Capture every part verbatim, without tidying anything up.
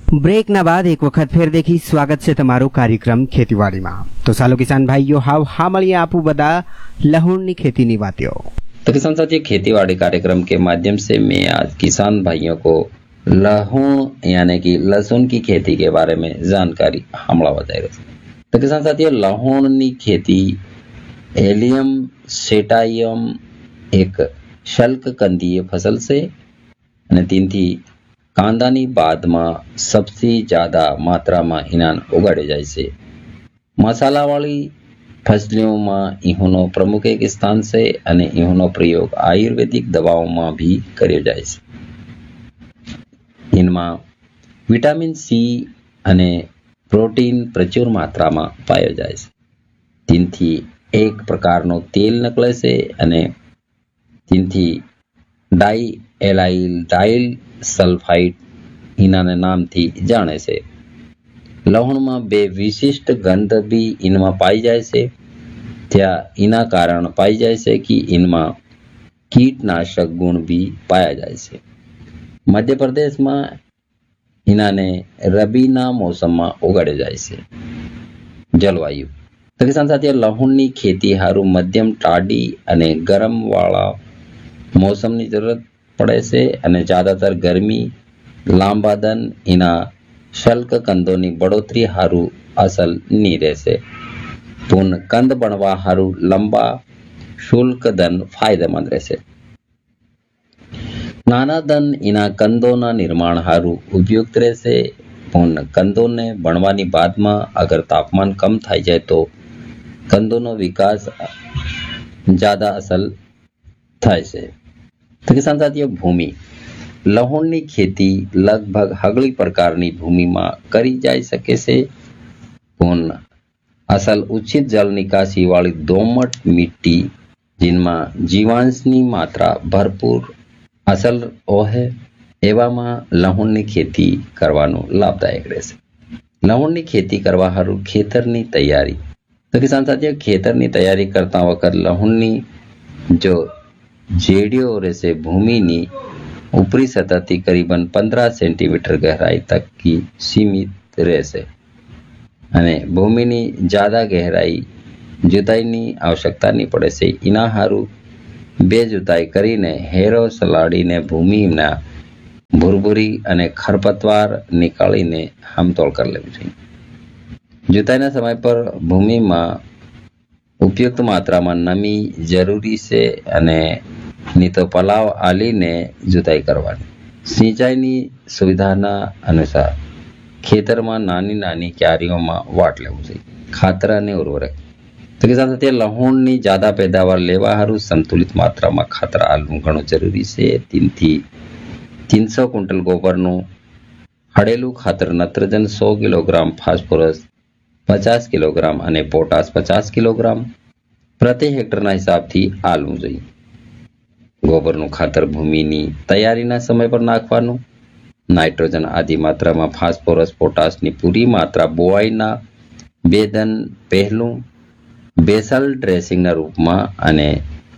બ્રેકના બાદ એક વખત ફેર દેખી સ્વાગત છે તમારું કાર્યક્રમ ખેતીવાડીમાં। તો ચાલો કિસાન भाइयों हाव हाँ મળીએ આપू बदा लहून खेती ની बातें। तो किसान साथियों, खेतीवाड़ी कार्यक्रम के माध्यम से मैं आज किसान भाइयों को लहून यानी कि लहसुन की खेती के बारे में जानकारी हमला बताएगा। तो किसान साथियों, लहून ની खेती एलियम सेटाइयम एक शल्ककंदीय फसल से અને તેનથી કાંદાની બાદમાં સૌથી જ્યાદા માત્રામાં ઇનાન ઉગાડે જાય છે। મસાલાવાળી ફસલોમાં ઈહોનો પ્રમુખ એક સ્થાન છે અને ઈહોનો પ્રયોગ આયુર્વેદિક દવાઓમાં भी કર્યો જાય છે। इनमें विटामिन सी અને પ્રોટીન પ્રચુર માત્રામાં પાયો જાય છે। તેનથી એક પ્રકારનો તેલ નીકળે છે અને તેનથી ડાઈ એલાઇલ ડાઇલ સલ્ફાઇડ इनाने नाम थी जाने से। लहून में बे विशिष्ट गंध भी इनमें पाई जाए से। त्या इना कारण पाई जाए से कि इनमें कीटनाशक गुण भी पाया जाए से। मध्य प्रदेश में इनाने रबीना मौसम में उगाड़े जाए से। जलवायु तो किसान साथियों, लहून की खेती हारू मध्यम टाडी अने गरम वाला मौसम की जरूरत पड़े से अने ज्यादातर गर्मी लांबादन इना शल्ककंदोनी बढ़ोतरी हारू असल नी रहશે। पूर्ण कंद बनवा हारू लंबा शुल्क दन फायदेमंद रहશે। नाना दन इना कंदोना निर्माण हारू उपयुक्त रहશે। पूर्ण कंदोने बनवानी बादમાં अगर तापमान कम थाई जाए तो कंदोनो विकास ज्यादा असल थाय છે। तो किसान साथियों, भूमि लहूनની खेती लगभग हगली प्रकारनी भूमिમાં કરી જાય શકે છે। પણ અસલ ઉચિત જલ નિકાસી વાળી दोमट मिट्टी जिनमें जीवांशની માત્રા ભરપૂર અસલ હોય એવામાં લહુણની खेती કરવાનું લાભદાયક રહેશે। લહુણની खेती કરવા હારું ખેતરની તૈયારી તો કિસાન સાથીઓ, ખેતરની તૈયારી કરતા વખત લહુણની जो जेड़ियों रहશે भूमिની ऊपरी सतह थी करीबन पंद्रह सेंटीमीटर गहराई तक की सीमित रहશે અને ભૂમિની ज्यादा गहराई जुताईની आवश्यकता नहीं पड़े से। इना हारू बे जुताई करीने हेरो सलाड़ीने भूमिना भूरभूरी अने खरपतवार निकालीने हमतोल कर लेવું જોઈએ। जुताईना समय पर भूमिમાં उपयुक्त मात्राમાં नमी जरूरी છે અને नहीं तो पलाव आलीने जुताई करवानी। सिंचाईनी सुविधाना अनुसार खेतरमां नानी नानी क्यारीओमां वाट लेवुं जोईए। खातर अने उर्वरक तो किसान साथियों, लहूणनी ज्यादा पैदावार लेवा हारू संतुलित मात्रामां खातर आलવું घणું जरूरी છે। तीनથી तीन सौ क्विंटल गोबरનું હળેલું ખાતર નત્રજન सौ किलोग्राम, फास्फोरस पचास किलोग्राम અને પોટાશ पचास किलोग्राम प्रति हेक्टરના हिसाबથી આલવું જોઈએ। गोबरનું ખાતર ભૂમિની તૈયારીના સમય પર નાખવાનું। નાઇટ્રોજન આદિ માત્રામાં ફોસ્ફરસ પોટાશની પૂરી માત્રા બોવાઈના બે દન પહેલું બેસલ ડ્રેસિંગના રૂપમાં અને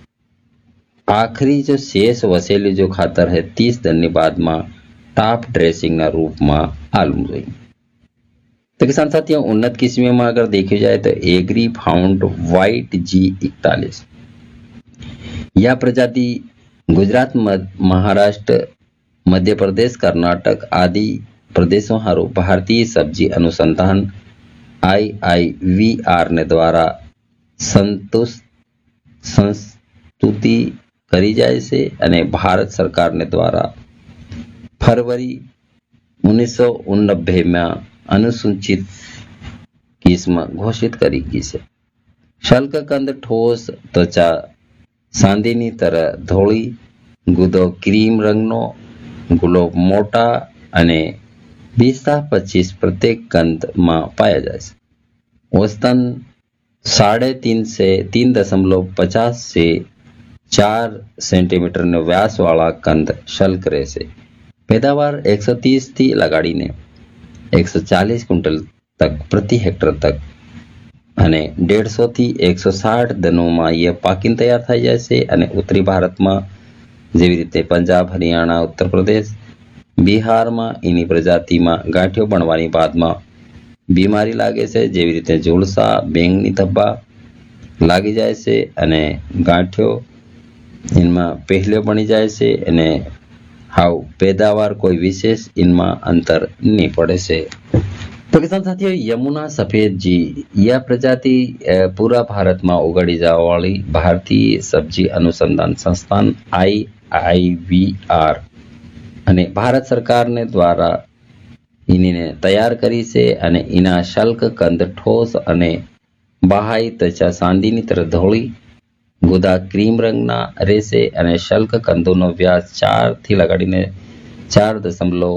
આખરી जो शेष વસેલી जो ખાતર है तीस દનની બાદમાં टाप ड्रेसिंगના રૂપમાં આલવું જોઈએ। तो किसान साथियों, उन्नत किस्मों में अगर देखी जाए तो एग्री फाउंड व्हाइट जी इकतालीस यह प्रजाति गुजरात, महाराष्ट्र, मध्य प्रदेश, कर्नाटक आदि प्रदेशों हारू भारतीय सब्जी अनुसंधान आई आई वी आर ने द्वारा संतुष्ट संस्तुति करी जाए से अने भारत सरकार ने द्वारा फरवरी उन्नीस सौ उननबे में अनुसूचित किस्म घोषित करी गई है। शल्ककंद ठोस त्वचा सांदीनी तरह धोળી गुदो क्रीम रंगनो गुलाब मोटा अने बीस था पच्चीस प्रत्येक कंद में पाया जाए। औसतन साढ़े तीन से तीन दशमलव पचास से चार सेंटीमीटर ने व्यास वाला कंद शल्क रहશે। पैदावार एक सौ तीस थी लगाड़ीने एक सौ चालीस क्विंटल तक प्रति हेक्टर तक અને डेढ़ सौ थी एक सौ साठ દનોમાં यह પાકીને તૈયાર થઈ જાય છે અને ઉત્તરી ભારતમાં જેવી રીતે પંજાબ, હરિયાણા, ઉત્તર પ્રદેશ બિહારમાં એની પ્રજાતિમાં ગાંઠિયો બનવાની બાદમાં બીમારી લાગે છે, જેવી રીતે ઝુલસા, બેંગની ધબ્બા લાગી જાય છે અને ગાંઠિયો એમાં પહેલો બની જાય છે અને હાવ पैदावार कोई विशेष इनमें अंतर नहीं पड़े से। तो किसान साथियों, यमुना सफेद जी यह प्रजाति पूरा भारत में उगाड़ी जाने वाली भारतीय सब्जी अनुसंधान संस्थान आई आई वी आर અને ભારત સરકારને દ્વારા એને તૈયાર કરી છે અને એના શલ્ક કંદ ઠોસ અને બાહ્ય ત્વચા ચાંદીની તરફ ધોળી ગુદા ક્રીમ રંગના રહેશે અને શલ્ક કંદોનો વ્યાસ ચાર થી લગાડીને ચાર દશમલવ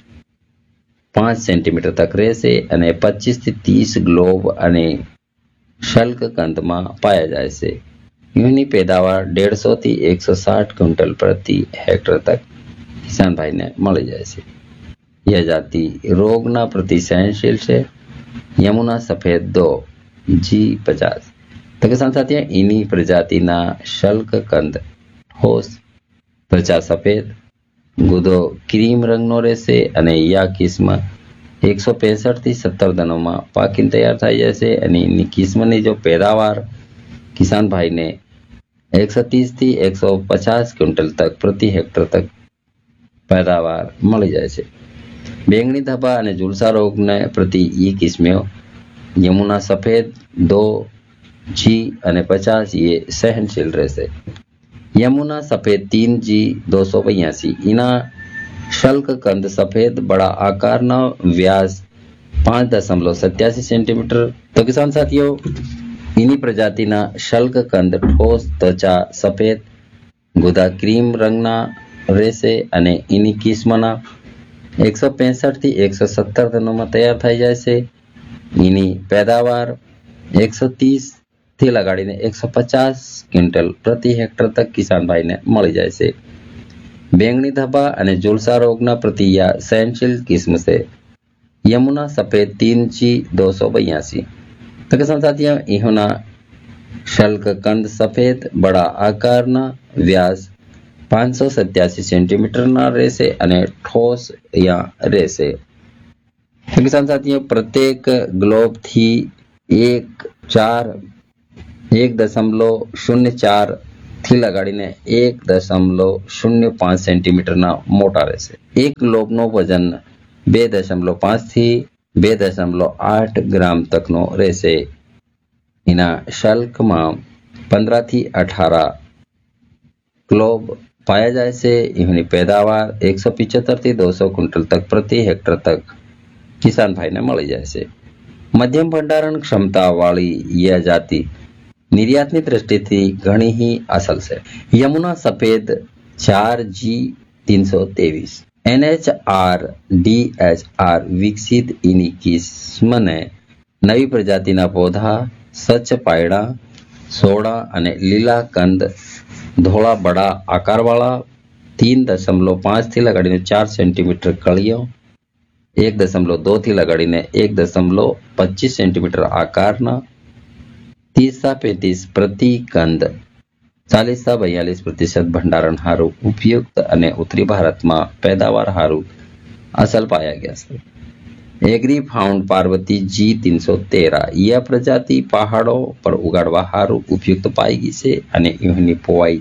પાંચ સેન્ટીમીટર તક રહેશે અને પચીસ થી ત્રીસ ગ્લોબ અને શલ્ક કંદમાં પાયા જાય છે। એની પેદાવાર डेढ़ सौ થી एक सौ साठ क्विंटल प्रति हेक्टर तक किसान भाई ने मिल जाए से। यह जाति रोगना प्रति सहनशील है। यमुना सफेद दो जी पचास। तो किसान साथियों, इन्हीं प्रजाति ना शल्क कंद ठोस त्वचा सफेद गुदो क्रीम रंग नो रहेશે અને या किस्म एक सौ पैंसठ થી सत्तर दिनों में पाकीने तैयार થઈ જશે અને એની કિસ્મની જો पैदावार किसान भाई ने एक सौ तीस થી एक सौ पचास क्विंटल तक प्रति हेक्टर तक पैदावार मिल जाए છે। બેંગણી ધબ્બા અને ઝુલસા રોગને પ્રતિ ई કિસ્મો यमुना सफेद दो जी અને पचास ये सहनशील રહેશે। यमुना सफेद तीन जी दो सौ बयासी इना शल्क कंद सफेद बड़ा आकार न व्यास पांच दशमलव सत्यासी सेंटीमीटर। तो किसान साथियों, इन्हीं प्रजाति ना शल्क कंद ठोस त्वचा सफेद गुदा क्रीम रंगना રહેશે અને એની કિસ્મના एक सौ पैंसठ થી एक सौ सत्तर दिनों में तैयार થઈ જાય છે। એની पैदावार एक सौ तीस થી લગાડીને एक सौ पचास क्विंटल प्रति हेक्टर तक किसान भाई ने મળી જાય છે। બેંગણી ધબ્બા અને ઝુલસા રોગના પ્રતિ या सहनशील किस्म से यमुना सफेद तीन जी दो सौ बयासी। तो किसान साथियों, इहोना शल्क कंद सफेद बड़ा आकारना व्यास पांच सौ सत्यासी सेंटीमीटर ना રહેશે અને ठोस या રહેશે। तो किसान साथियों, प्रत्येक ग्लोब थी एक चार एक दशमलव शून्य चार थी लगाड़ीने एक दशमलव शून्य पांच सेंटीमीटर ना मोटा રહેશે। एक ग्लोब नो वजन बे दशमलव पांच थी बे दशमलव आठ ग्राम तक नो રહેશે। इना शल्क में पंद्रह थी अठारह ग्लोब पाया जाए से। इनकी पैदावार एक सौ पिछहत्तर થી दो सौ क्विंटल तक प्रति हेक्टर तक किसान भाई ने मिल जाए से। मध्यम भंडारण क्षमता वाली यह जाति निर्यात की दृष्टि थी घनी ही असल से। यमुना सफेद चार जी तीन सौ तेवीस N H R D H R विकसित इनी किस्म ने नवी प्रजाति ना पौधा स्वच्छ पायड़ा सोड़ा અને લીલા કંદ ધોળા બડા આકાર વાળા तीन दशमलव पांच થી લગાડીને चार सेंटीमीटर કળીઓ एक दशमलव दो થી લગાડીને एक दशमलव पच्चीस सेंटीमीटर आकारना तीस से पैंतीस प्रति कंद चालीस से बयालीस प्रतिशत भंडारण हारू उपयुक्त અને उत्तरी भारत में पैदावार हारू असल पाया गया है। एग्री फाउंड पार्वती जी तीन सौ तेरह यह प्रजाति पहाड़ों पर उगाड़वा हारू उपयुक्त पाई गई से અને એની પોવાઈ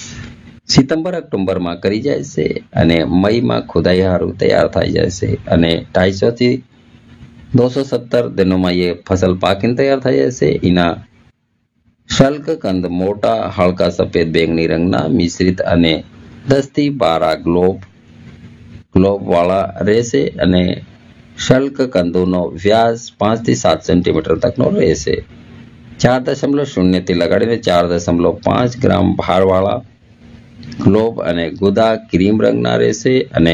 સિતંબર ઓક્ટોબર માં કરી જાય છે અને મઈ માં ખુદાઈ હારું તૈયાર થઈ જાય છે અને ढाई सौ થી दो सौ सत्तर दिनों में ये फसल पाकीने तैयार થઈ જાય છે। इना शल्क कंद मोटा हल्का सफेद बैंगनी रंगना मिश्रित અને दस થી बारह ग्लोब ग्लोब वाला રહેશે અને शल्क कंदोनो व्यास पांच થી सात सेंटीमीटर तक नो રહેશે। चार दशमलव शून्य થી લગાડીને चार दशमलव पांच ग्राम भार वाला ग्लोब અને ગુદા ક્રીમ રંગના રહેશે અને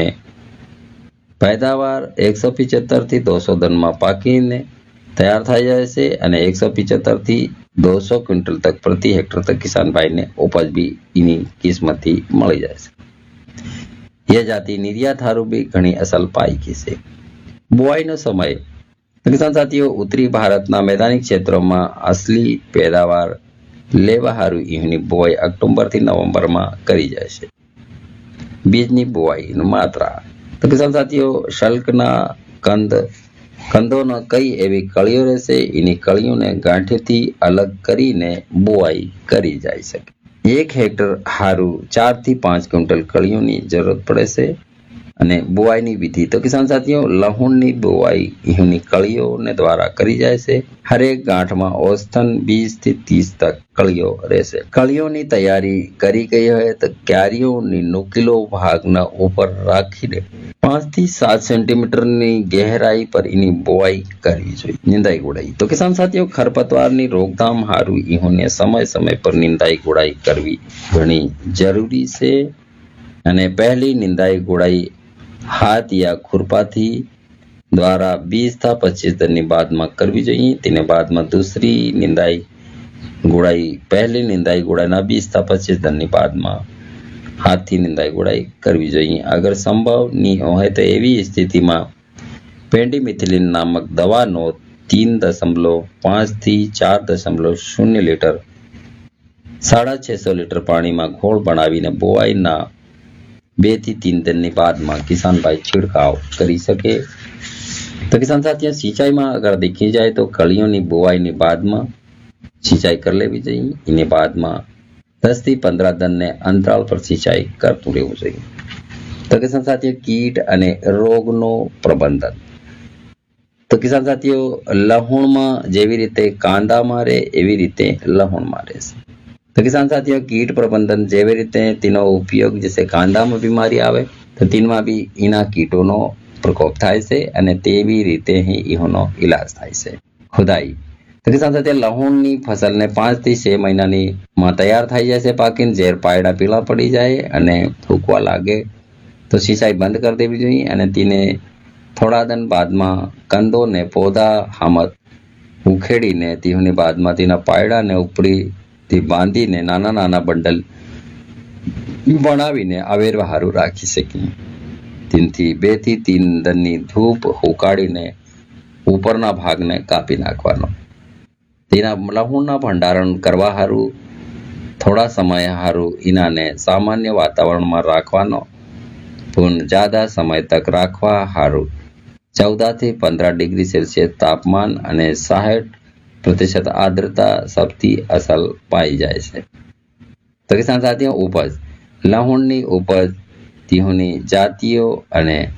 पैदावार एक सौ पिछहत्तर થી दो सौ दिन में पाकीने तैयार થઈ જાય છે અને एक सौ पिछहत्तर થી दो सौ क्विंटल तक प्रति हेक्टर तक किसान भाई ने उपज भी इनी किस्मत थी मળી જાય છે। यह जाति निर्यात हारू भी घनी असल पाई गई છે। बुआई नो समय किसान साथियों, उत्तरी भारत ना मैदानी क्षेत्रों में असली पैदावार लेवा हारू इहनी बुआई अक्टोबर થી नवंबर में करी जाए છે। बीजनी बुआई मात्रा તો કિસાન સાથીઓ શલ્કના કંદ કંદોના કઈ એવી કળીઓ રહેશે, એની કળીઓને ગાંઠેથી અલગ કરીને બોવાઈ કરી જાય શકે. એક હેક્ટર હારું ચાર થી પાંચ ક્વિન્ટલ કળીઓની જરૂરત પડે છે. અને બોવાઈની વિધિ તો કિસાન સાથીઓ લહુણની બોવાઈ એની કળીઓને દ્વારા કરી જાય છે. હરેક ગાંઠમાં ઓસથન વીસ થી ત્રીસ તક કળીઓ રહેશે. કળીઓની તૈયારી કરી ગઈ હોય તો ક્યારીઓની નુકીલો ભાગના ઉપર રાખીને પાંચ થી સાત સેન્ટીમીટરની ગહેરાઈ પર એની બોવાઈ કરવી જોઈએ. નિંદાઈ ગોળાઈ તો કિસાન સાથીઓ ખરપતવારની રોકથામ હારું ઈહોને સમય સમય પર નિંદાઈ ગોળાઈ કરવી ઘણી જરૂરી છે. અને પહેલી નિંદાઈ ગોળાઈ હાથ યા खुरपाથી દ્વારા बीस था पच्चीस दिनની બાદમાં કરવી જોઈએ. તેને બાદમાં દૂસરી નિંદાઈ ગોળાઈ પહેલી નિંદાઈ ગોળાઈના बीस था पच्चीस દિનની બાદમાં હાથથી નિંદાઈ ગોળાઈ કરવી જોઈએ. અગર સંભવ નહીં હોય તો એવી સ્થિતિમાં પેન્ડીમિથિલિન નામક દવાનો तीन दशमलव पाँच થી चार दशमलव शून्य લીટર સાડા છસો લીટર પાણીમાં ઘોળ બનાવીને બોવાઈના બે થી तीन દિનની બાદમાં કિસાનભાઈ છિડકાવ કરી શકે. તો કિસાન સાથીઓ સિંચાઈમાં અગર દેખી જાય તો કળીઓની બોવાઈની બાદમાં સિંચાઈ કરી લેવી જોઈએ. એની બાદમાં दस થી पंद्रह દિનને અંતરાલ પર સિંચાઈ કરતું રહેવું જોઈએ. તો કિસાન સાથીઓ કીટ અને રોગનો પ્રબંધન તો કિસાન સાથીઓ લહુણમાં જેવી રીતે કાંદામાં રહે એવી રીતે લહુણમાં રહેશે. તો કિસાન સાથીઓ કીટ પ્રબંધન જેવી રીતે તેનો ઉપયોગ જैसे કાંદામાં બીમારી આવે તો તેમાં બી એના કીટોનો પ્રકોપ થાય છે અને તેવી રીતે ही એનો ઈલાજ થાય છે. ખુદાઈ તો કિસાન સાથીઓ લહુણની ફસલને પાંચ થી છ મહિનાની માં તૈયાર થઈ જાય છે પાકીને ઝેર પાયડા પીળા પડી જાય અને થૂકવા લાગે તો સિંચાઈ બંધ કરી દેવી જોઈએ. અને તેને થોડા દિન બાદમાં કંદોને પૌધા હામત ઉખેડીને તેની બાદમાં તેના પાયડાને ઉપરીથી બાંધીને નાના નાના બંડલ બનાવીને આવેરવા હારું રાખી શકીએ. તેનાથી બે થી तीन દિનની ધૂપ ઉકાળીને ઉપરના ભાગને કાપી નાખવાનો. તેના લહુણના ભંડારણ કરવા હારું થોડા સમય હારું ઇનાને સામાન્ય વાતાવરણમાં રાખવાનો. પણ જ્યાદા સમય તક રાખવા હારું चौदह થી पंद्रह डिग्री सेल्सियस तापमान અને साठ प्रतिशत आर्द्रता સૌથી અસલ પાઈ જાય છે. તો કિસાન સાથીઓ ઉપજ લહુણની ઉપજ તેઓની જાતિઓ અને